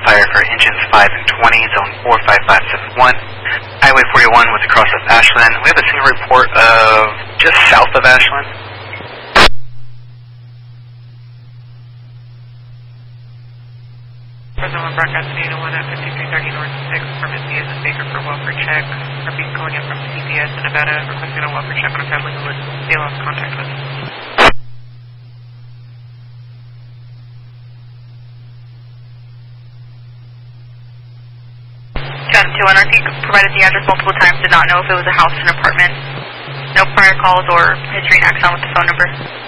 fire for engines 5 and 20, zone 45571. Highway 41 was across of Ashland. We have a single report of just south of Ashland. President 1 broadcasting 801 at 5330 North 6, permit C as a Baker for welfare check. Repeat calling in from CPS in Nevada, requesting a welfare check on a family who they lost contact with. 201 RT provided the address multiple times, did not know if it was a house, an apartment. No prior calls or history in Axon with the phone number.